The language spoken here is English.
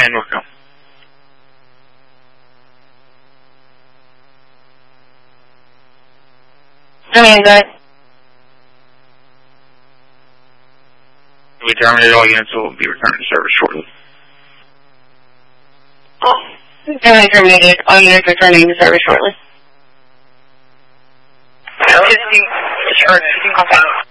Ryan Norco. We terminated all units will be returned to service shortly. Terminated. All units returning to service shortly.